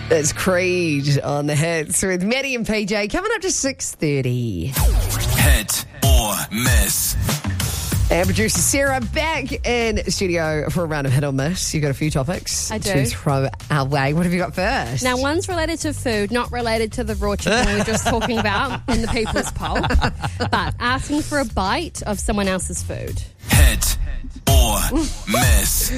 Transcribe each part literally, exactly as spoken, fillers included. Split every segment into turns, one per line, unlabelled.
It's Creed on the hits with Maddie and P J coming up to six thirty.
Hit or miss.
And producer Sarah back in studio for a round of hit or miss. You got a few topics
I do.
to choose from our way. What have you got first?
Now, one's related to food, not related to the raw chicken we were just talking about in the People's Poll, but asking for a bite of someone else's food.
Hit or miss.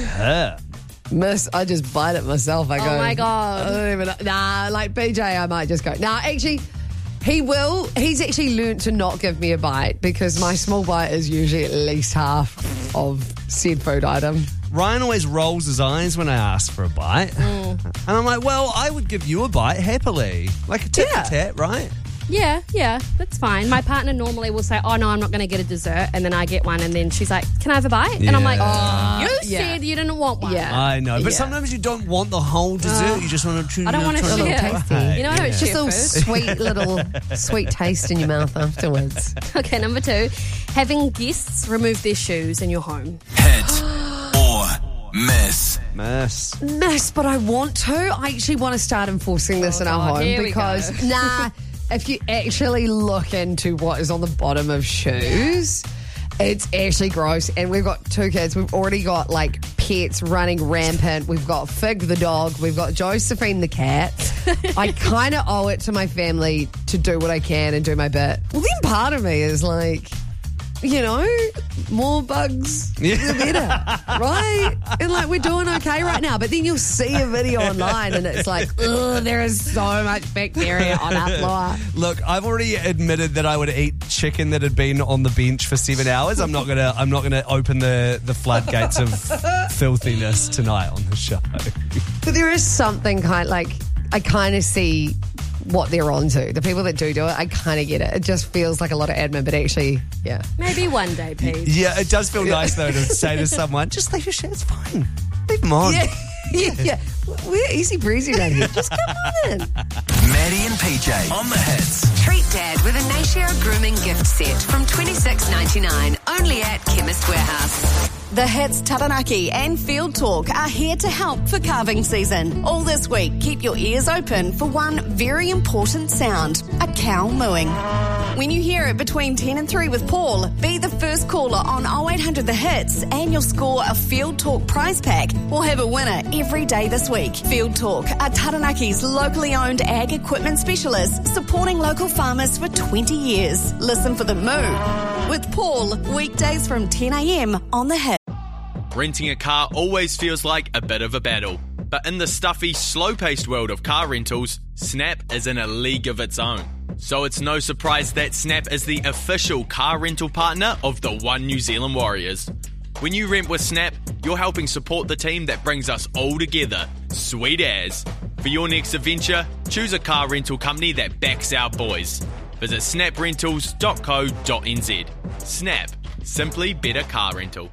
Miss, I just bite it myself. I go,
Oh, my God.
I don't even, nah, like B J, I might just go. Nah, actually, he will. He's actually learnt to not give me a bite because my small bite is usually at least half of said food item.
Ryan always rolls his eyes when I ask for a bite.
Mm.
And I'm like, well, I would give you a bite happily. Like a tit for
Yeah.
tat, right?
Yeah, yeah, that's fine. My partner normally will say, oh, no, I'm not going to get a dessert. And then I get one. And then she's like, can I have a bite? And I'm like,
Yeah.
you
yeah.
said you didn't want one.
Yeah.
I know. But
Yeah.
sometimes you don't want the whole dessert. you just want to chew
I don't want to
try
share.
little tasty.
You know, I don't
Yeah.
Just a
share
little
food.
sweet little sweet taste in your mouth afterwards.
Okay, number two, having guests remove their shoes in your home.
Hit or miss.
Miss.
Miss, but I want to. I actually want to start enforcing this
Oh,
in our
God,
home
here we
because,
go.
nah, if you actually look into what is on the bottom of shoes, it's actually gross. And we've got two kids. We've already got like pets running rampant. We've got Fig the dog. We've got Josephine the cat. I kind of owe it to my family to do what I can and do my bit. Well, then part of me is like, you know, more bugs, the better, right? And like, we're doing okay right now. But then you'll see a video online and it's like, ugh, there is so much bacteria on our floor.
Look, I've already admitted that I would eat chicken that had been on the bench for seven hours. I'm not gonna. I'm not gonna open the, the floodgates of filthiness tonight on the show.
But there is something kind like, I kind of see what they're onto. The people that do do it, I kind of get it. It just feels like a lot of admin, but actually, yeah.
Maybe one day, Pete.
Yeah, it does feel nice though to say to someone, just leave your shit. It's fine. Leave them on.
Yeah, yeah, yeah. We're easy breezy around here. Just come on in.
Maddie and P J on the hits.
Treat Dad with a Nashare grooming gift set from twenty-six ninety-nine, only at Chemist Warehouse.
The hits Taranaki and Field Talk are here to help for calving season. All this week, keep your ears open for one very important sound, a cow mooing. When you hear it between ten and three with Paul, be the first caller on oh eight hundred The Hits and you'll score a Field Talk prize pack. We'll have a winner every day this week. Field Talk are Taranaki's locally owned ag equipment specialists supporting local farmers for twenty years. Listen for the moo with Paul, weekdays from ten a.m. on The Hits.
Renting a car always feels like a bit of a battle. But in the stuffy, slow-paced world of car rentals, Snap is in a league of its own. So it's no surprise that Snap is the official car rental partner of the One New Zealand Warriors. When you rent with Snap, you're helping support the team that brings us all together. Sweet as. For your next adventure, choose a car rental company that backs our boys. Visit snap rentals dot co dot n z. Snap. Simply better car rental.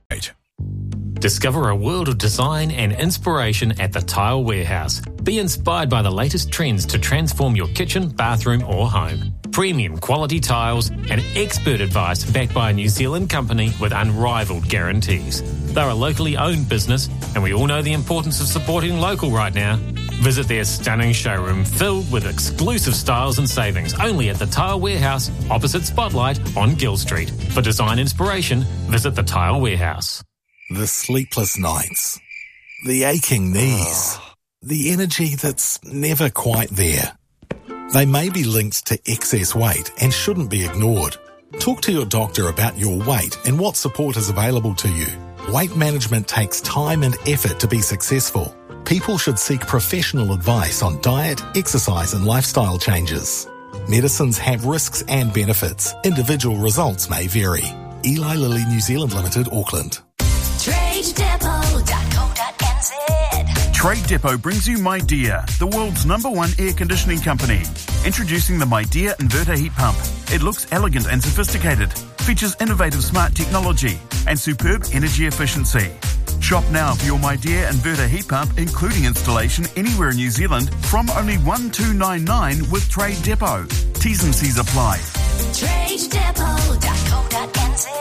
Discover a world of design and inspiration at the Tile Warehouse. Be inspired by the latest trends to transform your kitchen, bathroom or home. Premium quality tiles and expert advice backed by a New Zealand company with unrivaled guarantees. They're a locally owned business and we all know the importance of supporting local right now. Visit their stunning showroom filled with exclusive styles and savings only at the Tile Warehouse opposite Spotlight on Gill Street. For design inspiration, visit the Tile Warehouse.
The sleepless nights, the aching knees, the energy that's never quite there. They may be linked to excess weight and shouldn't be ignored. Talk to your doctor about your weight and what support is available to you. Weight management takes time and effort to be successful. People should seek professional advice on diet, exercise and lifestyle changes. Medicines have risks and benefits. Individual results may vary. Eli Lilly New Zealand Limited, Auckland.
trade depot dot co dot n z.
Trade Depot brings you MyDear, the world's number one air conditioning company. Introducing the MyDear Inverter Heat Pump. It looks elegant and sophisticated, features innovative smart technology, and superb energy efficiency. Shop now for your MyDear Inverter Heat Pump, including installation anywhere in New Zealand, from only one thousand two hundred ninety-nine with Trade Depot. T's and C's apply.
trade depot dot co dot n z.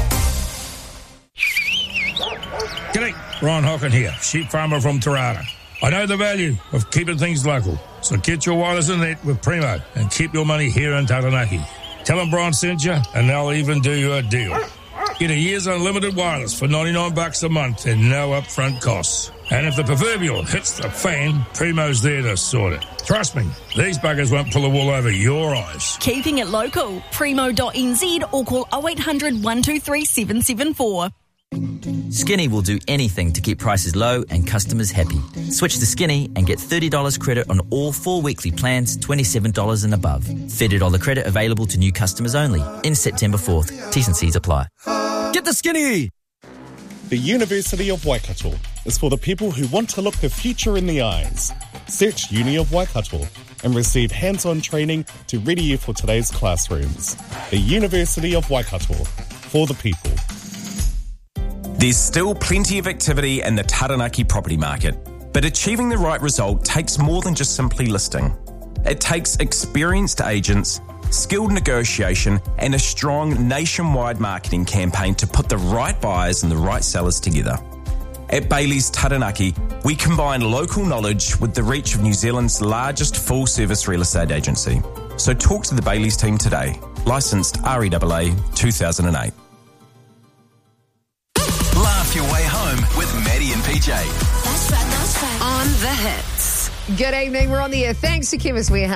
G'day, Ron Hocken here, sheep farmer from Tarara. I know the value of keeping things local, so get your wireless internet with Primo and keep your money here in Taranaki. Tell them Brian sent you, and they'll even do you a deal. Get a year's unlimited wireless for ninety-nine bucks a month and no upfront costs. And if the proverbial hits the fan, Primo's there to sort it. Trust me, these buggers won't pull the wool over your eyes.
Keeping it local. Primo dot n z or call oh eight hundred, one two three, seven seven four.
Skinny will do anything to keep prices low and customers happy. Switch to Skinny and get thirty dollars credit on all four weekly plans, twenty-seven dollars and above. thirty dollars credit available to new customers only. In September fourth. T's and C's apply.
Get the Skinny!
The University of Waikato is for the people who want to look the future in the eyes. Search Uni of Waikato and receive hands-on training to ready you for today's classrooms. The University of Waikato, for the people.
There's still plenty of activity in the Taranaki property market, but achieving the right result takes more than just simply listing. It takes experienced agents, skilled negotiation, and a strong nationwide marketing campaign to put the right buyers and the right sellers together. At Bailey's Taranaki, we combine local knowledge with the reach of New Zealand's largest full-service real estate agency. So talk to the Bailey's team today. Licensed R E A A two thousand eight.
Laugh your way home with Maddie and P J.
That's right, that's right. On the hits.
Good evening. We're on the air. Thanks to Chemist Warehouse.